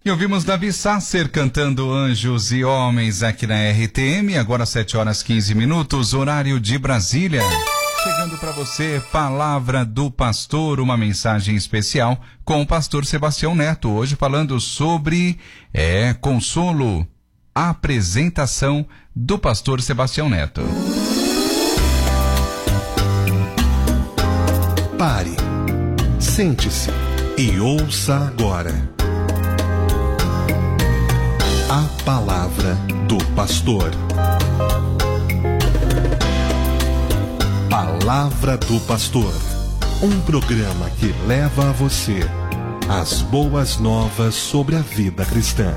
E ouvimos Davi Sasser cantando Anjos e Homens aqui na RTM, agora 7h15, horário de Brasília. Chegando para você, Palavra do Pastor, uma mensagem especial com o pastor Sebastião Neto, hoje falando sobre consolo, a apresentação do pastor Sebastião Neto. Pare, sente-se e ouça agora a Palavra do Pastor. Palavra do Pastor, um programa que leva a você as boas novas sobre a vida cristã.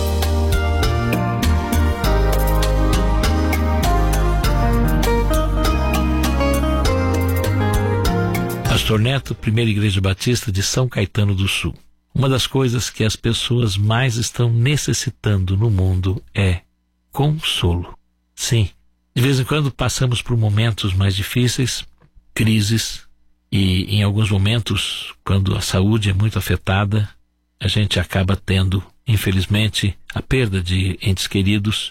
Pastor Neto, Primeira Igreja Batista de São Caetano do Sul. Uma das coisas que as pessoas mais estão necessitando no mundo é consolo. Sim, de vez em quando passamos por momentos mais difíceis, crises, e em alguns momentos, quando a saúde é muito afetada, a gente acaba tendo, infelizmente, a perda de entes queridos,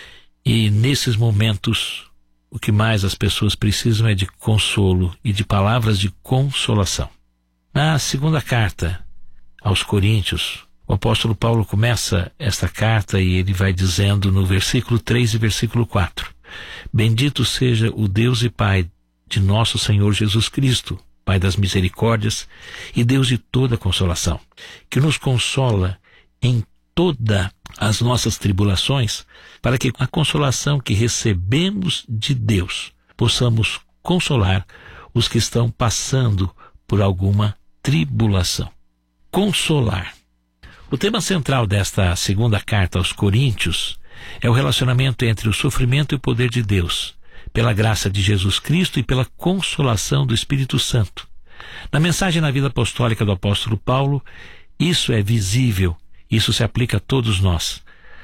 e nesses momentos, o que mais as pessoas precisam é de consolo e de palavras de consolação. Na segunda carta aos Coríntios, o apóstolo Paulo começa esta carta e ele vai dizendo no versículo 3 e versículo 4: Bendito seja o Deus e Pai de nosso Senhor Jesus Cristo, Pai das misericórdias e Deus de toda consolação, que nos consola em todas as nossas tribulações, para que a consolação que recebemos de Deus possamos consolar os que estão passando por alguma tribulação. Consolar. O tema central desta segunda carta aos Coríntios é o relacionamento entre o sofrimento e o poder de Deus, pela graça de Jesus Cristo e pela consolação do Espírito Santo. Na mensagem na vida apostólica do apóstolo Paulo, isso é visível, isso se aplica a todos nós.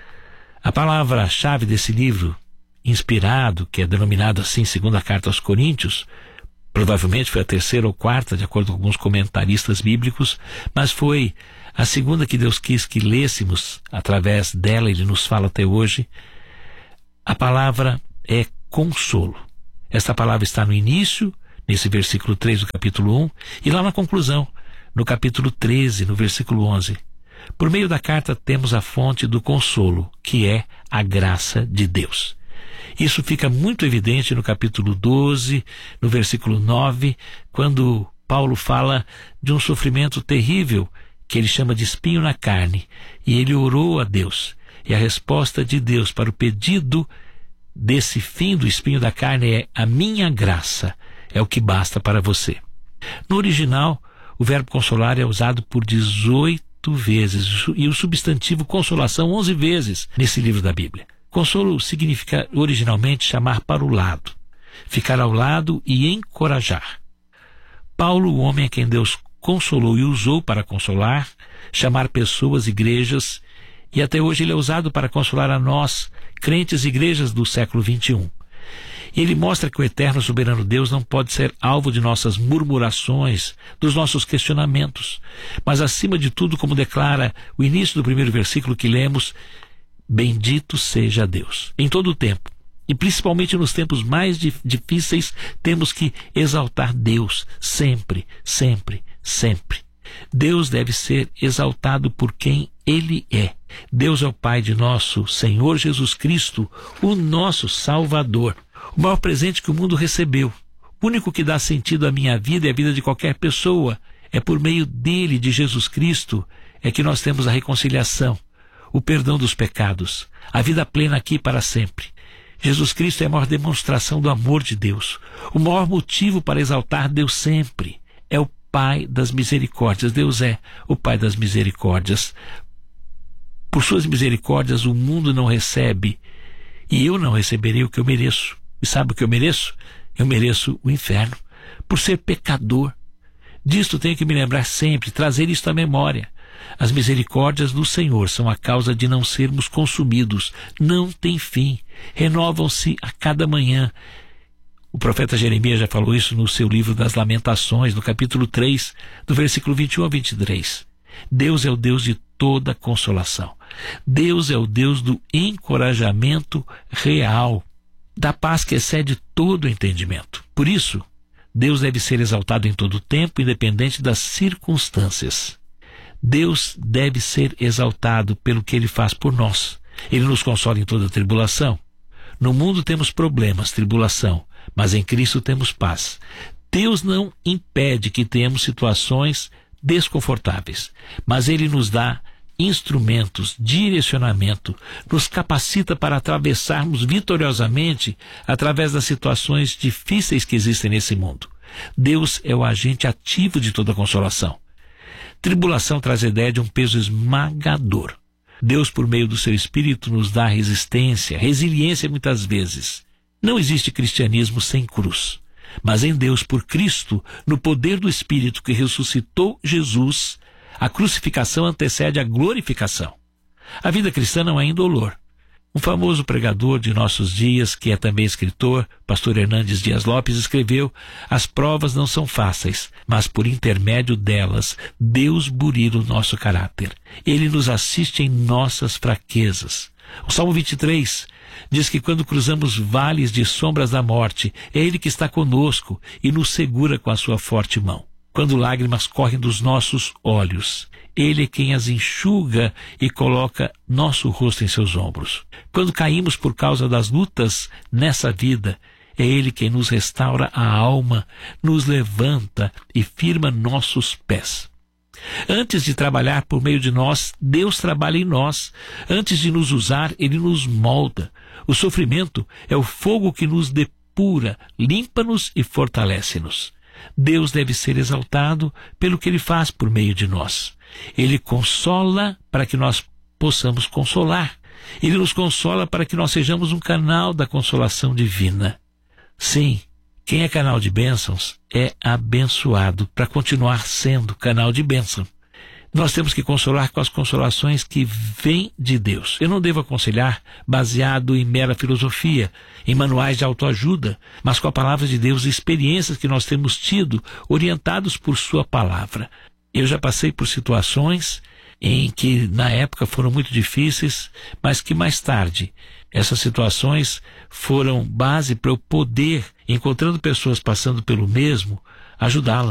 A palavra-chave desse livro, inspirado, que é denominado assim segunda carta aos Coríntios, provavelmente foi a terceira ou quarta, de acordo com alguns comentaristas bíblicos, mas foi a segunda que Deus quis que lêssemos. Através dela ele nos fala até hoje. A palavra é consolo. Esta palavra está no início, nesse versículo 3 do capítulo 1, e lá na conclusão, no capítulo 13, no versículo 11. Por meio da carta temos a fonte do consolo, que é a graça de Deus. Isso fica muito evidente no capítulo 12, no versículo 9, quando Paulo fala de um sofrimento terrível que ele chama de espinho na carne, e ele orou a Deus. E a resposta de Deus para o pedido desse fim do espinho da carne é: a minha graça é o que basta para você. No original, o verbo consolar é usado por 18 vezes, e o substantivo consolação 11 vezes nesse livro da Bíblia. Consolo significa originalmente chamar para o lado, ficar ao lado e encorajar. Paulo, o homem a quem Deus consolou e usou para consolar, chamar pessoas, igrejas, e até hoje ele é usado para consolar a nós, crentes e igrejas do século XXI. Ele mostra que o eterno soberano Deus não pode ser alvo de nossas murmurações, dos nossos questionamentos, mas acima de tudo, como declara o início do primeiro versículo que lemos, bendito seja Deus. Em todo o tempo, e principalmente nos tempos mais difíceis, temos que exaltar Deus sempre, sempre, sempre. Deus deve ser exaltado por quem Ele é. Deus é o Pai de nosso Senhor Jesus Cristo, o nosso Salvador. O maior presente que o mundo recebeu, o único que dá sentido à minha vida e à vida de qualquer pessoa, é por meio dele, de Jesus Cristo, é que nós temos a reconciliação, o perdão dos pecados, a vida plena aqui para sempre. Jesus Cristo é a maior demonstração do amor de Deus, o maior motivo para exaltar Deus sempre. É o Pai das misericórdias. Deus é o Pai das misericórdias. Por suas misericórdias o mundo não recebe, e eu não receberei o que eu mereço. E sabe o que eu mereço? Eu mereço o inferno, por ser pecador. Disto tenho que me lembrar sempre, trazer isto à memória. As misericórdias do Senhor são a causa de não sermos consumidos. Não tem fim. Renovam-se a cada manhã. O profeta Jeremias já falou isso no seu livro das Lamentações, no capítulo 3, do versículo 21 ao 23. Deus é o Deus de toda consolação. Deus é o Deus do encorajamento real, da paz que excede todo o entendimento. Por isso, Deus deve ser exaltado em todo o tempo, independente das circunstâncias. Deus deve ser exaltado pelo que Ele faz por nós. Ele nos consola em toda tribulação. No mundo temos problemas, tribulação, mas em Cristo temos paz. Deus não impede que tenhamos situações desconfortáveis, mas Ele nos dá instrumentos, direcionamento, nos capacita para atravessarmos vitoriosamente através das situações difíceis que existem nesse mundo. Deus é o agente ativo de toda consolação. Tribulação traz a ideia de um peso esmagador. Deus, por meio do seu Espírito, nos dá resistência, resiliência muitas vezes. Não existe cristianismo sem cruz. Mas em Deus, por Cristo, no poder do Espírito que ressuscitou Jesus, a crucificação antecede a glorificação. A vida cristã não é indolor. Um famoso pregador de nossos dias, que é também escritor, pastor Hernandes Dias Lopes, escreveu: as provas não são fáceis, mas por intermédio delas, Deus burila o nosso caráter. Ele nos assiste em nossas fraquezas. O Salmo 23 diz que quando cruzamos vales de sombras da morte, é Ele que está conosco e nos segura com a sua forte mão. Quando lágrimas correm dos nossos olhos, Ele é quem as enxuga e coloca nosso rosto em seus ombros. Quando caímos por causa das lutas nessa vida, é Ele quem nos restaura a alma, nos levanta e firma nossos pés. Antes de trabalhar por meio de nós, Deus trabalha em nós. Antes de nos usar, Ele nos molda. O sofrimento é o fogo que nos depura, limpa-nos e fortalece-nos. Deus deve ser exaltado pelo que Ele faz por meio de nós. Ele consola para que nós possamos consolar. Ele nos consola para que nós sejamos um canal da consolação divina. Sim, quem é canal de bênçãos é abençoado para continuar sendo canal de bênção. Nós temos que consolar com as consolações que vêm de Deus. Eu não devo aconselhar baseado em mera filosofia, em manuais de autoajuda, mas com a palavra de Deus e experiências que nós temos tido, orientados por sua palavra. Eu já passei por situações em que na época foram muito difíceis, mas que mais tarde essas situações foram base para eu poder, encontrando pessoas passando pelo mesmo, ajudá-las.